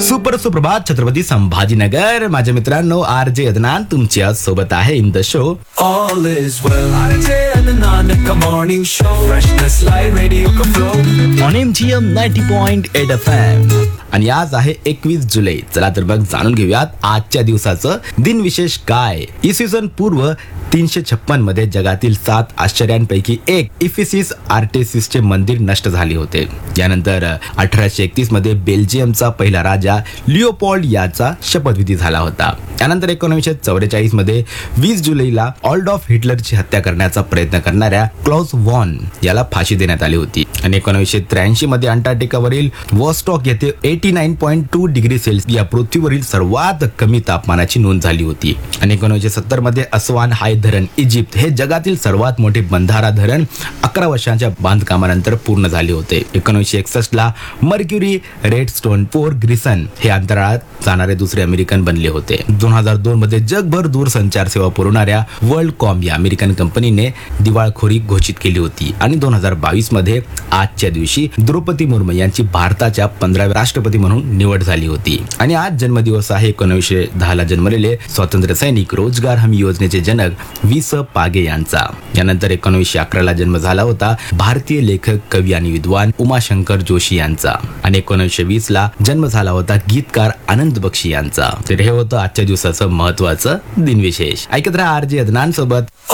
सुप्रभात छत्रपती संभाजीनगर. माझ्या मित्रांनो, RJ अदनान तुमच्या सोबत आहे in the show. All is well. RJ Adnan का morning show. Freshness like radio का flow. On MGM 90.8 FM. आणि आज आहे 21 जुलै. चला तर मग जाणून घेऊयात आजच्या दिवसाचं दिनविशेष काय. इसवी सन पूर्व 356 मध्ये जगातील 7 आश्चर्यांपैकी एक इफिसिस आर्टेसिसचे मंदिर नष्ट झाले होते. यानंतर 1831 मध्ये बेल्जियमचा पहिला राजा लिओपोल्ड याचा शपथविधी झाला होता. त्यानंतर 1944 मध्ये 20 जुलैला ऑल्डॉफ हिटलरची हत्या करण्याचा प्रयत्न करणाऱ्या क्लॉस वॉन याला फाशी देण्यात आली होती. आणि 1983 मध्ये अंटार्क्टिकावरील वॉस्टॉक येथे 89.2 डिग्री सेल्सिअस या पृथ्वीवरील सर्वात कमी तापमानाची नोंद झाली होती. आणि 1970 मध्ये अस्वान हाय धरण इजिप्त हे जगातील सर्वात मोठे बंधारा धरण 11 वर्षांच्या बांधकामानंतर पूर्ण झाले होते. 1961 ला मर्क्युरी रेडस्टोन 4 ग्रिसन हे अंतराळात जाणारे दुसरे अमेरिकन बनले होते. 2002 मध्ये जगभर दूरसंचार सेवा पुरवणाऱ्या वर्ल्ड कॉम या अमेरिकन कंपनीने दिवाळखोरी घोषित केली होती. आणि 2022 मध्ये आजच्या दिवशी द्रौपदी मुर्मू यांची भारताच्या 15व्या राष्ट्रपती म्हणून निवड झाली होती. आणि आज जन्मदिवस आहे 1910 ला जन्मलेले स्वातंत्र्य सैनिक रोजगार हमी योजनेचे जनक वि.स. पागे यांचा. यानंतर 1911 ला जन्म झाला होता भारतीय लेखक, कवी आणि विद्वान उमाशंकर जोशी यांचा. आणि 1920 ला जन्म झाला होता गीतकार आनंद बक्षी यांचा. तर हे होतं आजच्या दिवसाचं महत्वाचं दिनविशेष. ऐकत राहा RJ अदनान सोबत.